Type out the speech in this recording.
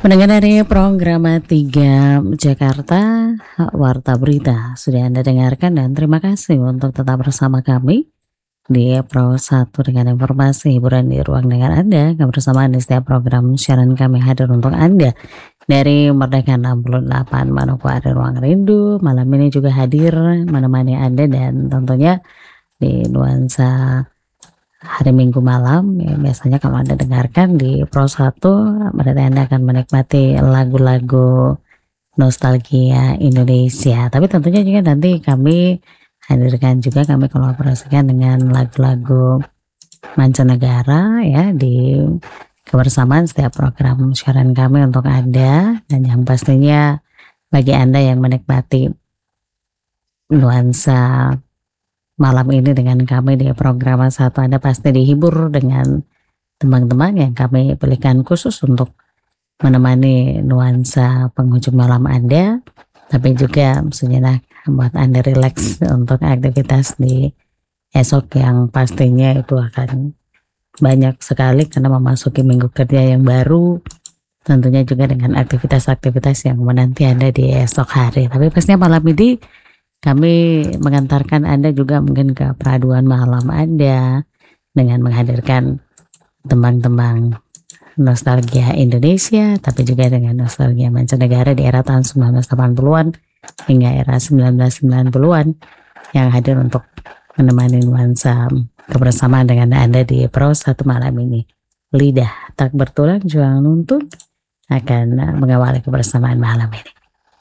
Pendengar dari program 3 Jakarta, Warta Berita sudah Anda dengarkan dan terima kasih untuk tetap bersama kami di Pro 1 dengan informasi hiburan di ruang dengar Anda. Kebersamaan di setiap program siaran kami hadir untuk Anda dari Merdeka 68 Manokwari Ruang Rindu. Malam ini juga hadir menemani Anda dan tentunya di nuansa hari Minggu malam ya, biasanya kalau Anda dengarkan di Pro 1 berarti Anda akan menikmati lagu-lagu nostalgia Indonesia. Tapi tentunya juga nanti kami hadirkan juga, kami kolaborasikan dengan lagu-lagu mancanegara ya di kebersamaan setiap program siaran kami untuk Anda, dan yang pastinya bagi Anda yang menikmati nuansa malam ini dengan kami di program 1, Anda pasti dihibur dengan teman-teman yang kami pilihkan khusus untuk menemani nuansa penghujung malam Anda, tapi juga sejenak buat Anda rileks untuk aktivitas di esok yang pastinya itu akan banyak sekali karena memasuki minggu kerja yang baru, tentunya juga dengan aktivitas-aktivitas yang menanti Anda di esok hari. Tapi pastinya malam ini kami mengantarkan Anda juga mungkin ke peraduan malam Anda dengan menghadirkan tembang-tembang nostalgia Indonesia, tapi juga dengan nostalgia mancanegara di era tahun 1980-an hingga era 1990-an yang hadir untuk menemani nuansa kebersamaan dengan Anda di Pro 1 malam ini. Lidah tak bertulang juang nuntut akan mengawali kebersamaan malam ini.